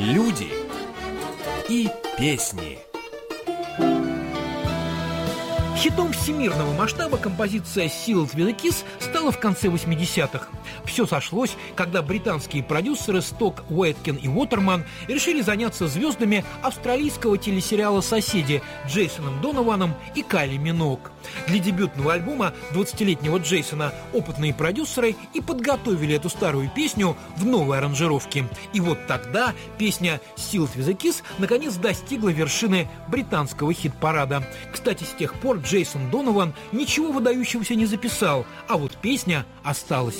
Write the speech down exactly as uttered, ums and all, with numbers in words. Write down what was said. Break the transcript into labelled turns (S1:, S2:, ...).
S1: Люди и песни.
S2: Хитом всемирного масштаба композиция «Sealed with a Kiss» стала в конце восьмидесятых. Все сошлось, когда британские продюсеры Сток, Уэйткин и Уотерман решили заняться звездами австралийского телесериала «Соседи» Джейсоном Донованом и Кайли Миноуг. Для дебютного альбома двадцатилетнего Джейсона опытные продюсеры и подготовили эту старую песню в новой аранжировке. И вот тогда песня «Sealed with a Kiss» наконец достигла вершины британского хит-парада. Кстати, с тех пор Джейсон Донован ничего выдающегося не записал, а вот песня осталась.